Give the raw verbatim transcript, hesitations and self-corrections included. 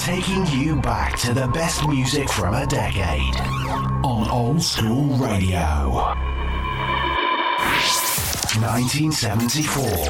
taking you back to the best music from a decade on Old School Radio. nineteen seventy-four.